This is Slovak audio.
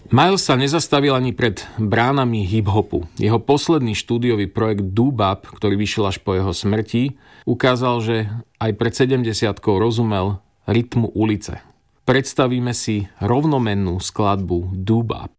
Miles sa nezastavil ani pred bránami hip-hopu. Jeho posledný štúdiový projekt Doo-Bap, ktorý vyšiel až po jeho smrti, ukázal, že aj pred 70-kou rozumel rytmu ulice. Predstavíme si rovnomennú skladbu Doo-Bap.